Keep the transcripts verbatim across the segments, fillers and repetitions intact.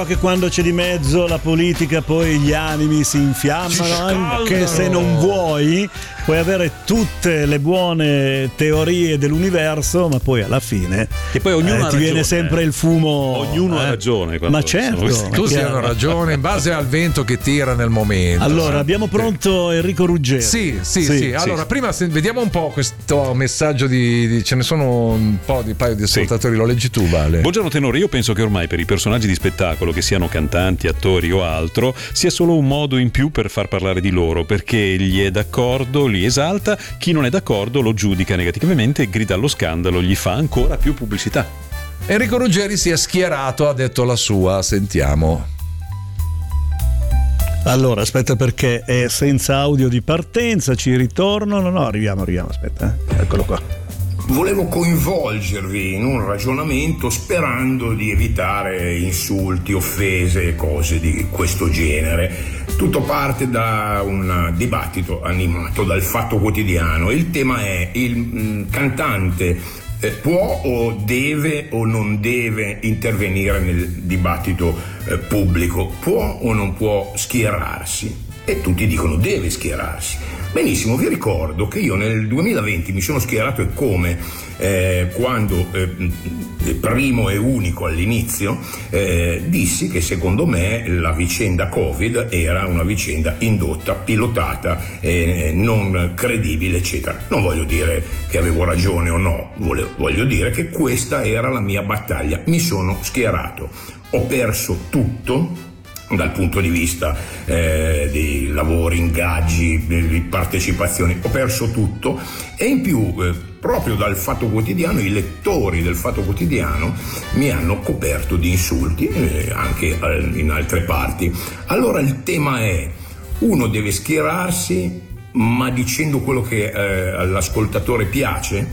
che quando c'è di mezzo la politica poi gli animi si infiammano, anche se non vuoi, puoi avere tutte le buone teorie dell'universo, ma poi alla fine che poi ognuno eh, ha ti ragione. viene sempre il fumo. Ognuno eh. ha ragione. Ma certo, tutti hanno ragione in base al vento che tira nel momento. Allora, abbiamo pronto Enrico Ruggeri. Sì, sì, sì. sì. Allora, sì. prima se, vediamo un po' questo messaggio di, di ce ne sono un po' di paio di ascoltatori, sì. Lo leggi tu, Vale. Buongiorno tenore, io penso che ormai per i personaggi di spettacolo, che siano cantanti, attori o altro, sia solo un modo in più per far parlare di loro, perché gli è d'accordo li esalta, chi non è d'accordo lo giudica negativamente e grida allo scandalo, gli fa ancora più pubblicità. Enrico Ruggeri si è schierato, ha detto la sua, sentiamo. Allora, aspetta, perché è senza audio di partenza, ci ritorno. No, no, arriviamo, arriviamo, aspetta, eh. Eccolo qua. Volevo coinvolgervi in un ragionamento sperando di evitare insulti, offese e cose di questo genere. Tutto parte da un dibattito animato dal Fatto Quotidiano. Il tema è: il mh, cantante eh, può o deve o non deve intervenire nel dibattito eh, pubblico? Può o non può schierarsi? E tutti dicono deve schierarsi. Benissimo, vi ricordo che io nel duemilaventi mi sono schierato, e come eh, quando eh, primo e unico all'inizio eh, dissi che secondo me la vicenda Covid era una vicenda indotta, pilotata, eh, non credibile, eccetera. Non voglio dire che avevo ragione o no, voglio, voglio dire che questa era la mia battaglia. Mi sono schierato, ho perso tutto dal punto di vista eh, di lavori, ingaggi, di partecipazioni, ho perso tutto, e in più eh, proprio dal Fatto Quotidiano i lettori del Fatto Quotidiano mi hanno coperto di insulti eh, anche eh, in altre parti. Allora il tema è: uno deve schierarsi, ma dicendo quello che eh, all'ascoltatore piace.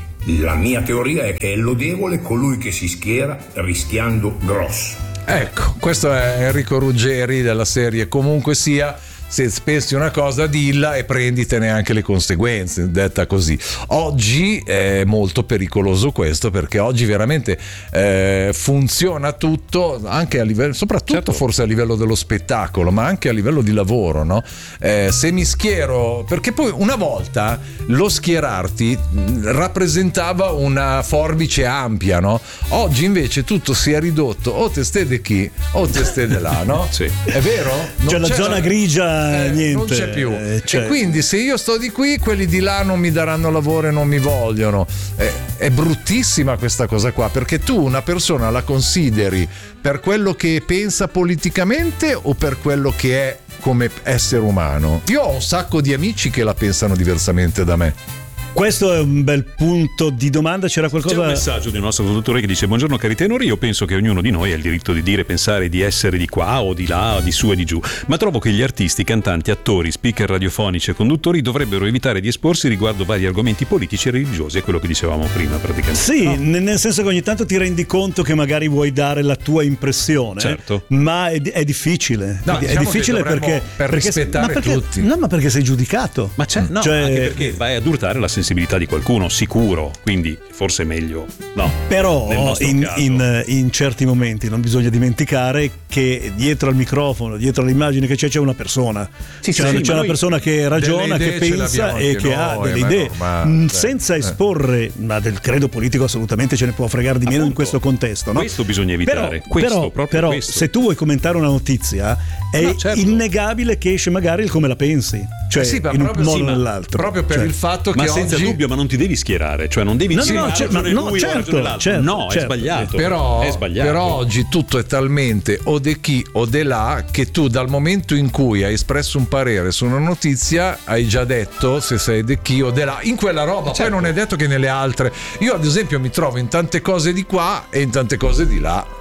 La mia teoria è che è lodevole colui che si schiera rischiando grosso. Ecco, questo è Enrico Ruggeri della serie Comunque sia, se pensi una cosa dilla e prenditene anche le conseguenze, detta così. Oggi è molto pericoloso questo, perché oggi veramente eh, funziona tutto, anche a livello, soprattutto certo. Forse a livello dello spettacolo, ma anche a livello di lavoro, no? Eh, se mi schiero, perché poi una volta lo schierarti rappresentava una forbice ampia, no? Oggi invece tutto si è ridotto o te stede chi o te stede là, no? Sì. È vero? Non cioè la zona grigia Eh, niente, non c'è più eh, cioè. E quindi se io sto di qui, quelli di là non mi daranno lavoro e non mi vogliono. eh, è bruttissima questa cosa qua, perché tu una persona la consideri per quello che pensa politicamente o per quello che è come essere umano. Io ho un sacco di amici che la pensano diversamente da me. Questo è un bel punto di domanda. C'era qualcosa? C'è un messaggio di un nostro conduttore che dice: buongiorno cari tenori, io penso che ognuno di noi ha il diritto di dire, pensare, di essere di qua o di là o di su e di giù, ma trovo che gli artisti, cantanti, attori, speaker radiofonici e conduttori dovrebbero evitare di esporsi riguardo vari argomenti politici e religiosi. È quello che dicevamo prima praticamente. Sì, no? nel senso che ogni tanto ti rendi conto che magari vuoi dare la tua impressione, certo. Ma è, è difficile. No, è diciamo difficile perché per perché, rispettare ma perché, tutti. No, ma perché sei giudicato. Ma c'è, no, cioè, anche perché vai ad urtare la sensibilità di qualcuno, sicuro, quindi forse è meglio no. Però in, caso. in, in certi momenti non bisogna dimenticare che dietro al microfono, dietro all'immagine che c'è, c'è una persona. Sì, c'è sì, una, c'è una persona che ragiona, che pensa e che ha noi, delle idee, normale, senza eh. esporre, ma del credo politico assolutamente ce ne può fregare di meno. Appunto, in questo contesto, no? Questo bisogna evitare. Però, questo, però, proprio però questo. se tu vuoi commentare una notizia è no, certo. innegabile che esce magari il come la pensi, cioè eh sì, in un modo sì, o nell'altro, proprio per cioè. il fatto ma che senza oggi... dubbio, ma non ti devi schierare, cioè non devi no, dire no, no, certo, ragione no, lui, certo, ragione l'altro. certo, no, certo. è sbagliato. Però, è sbagliato. però oggi tutto è talmente o de chi o de là che tu dal momento in cui hai espresso un parere su una notizia hai già detto se sei de chi o de là in quella roba, certo. Poi non è detto che nelle altre. Io ad esempio mi trovo in tante cose di qua e in tante cose di là.